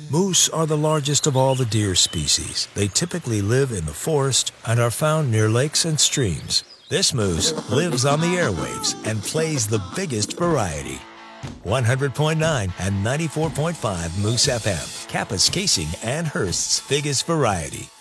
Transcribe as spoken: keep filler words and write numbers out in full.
Moose are the largest of all the deer species. They typically live in the forest and are found near lakes and streams. This moose lives on the airwaves and plays the biggest variety. one hundred point nine and ninety-four point five Moose F M, Kappes Casing and Hearst's biggest variety.